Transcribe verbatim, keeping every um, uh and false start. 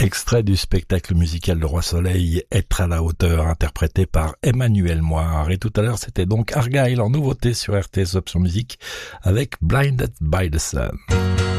Extrait du spectacle musical Le Roi Soleil, Être à la hauteur, interprété par Emmanuel Moire. Et tout à l'heure, c'était donc Argyle en nouveauté sur R T S Option Musique avec Blinded by the Sun.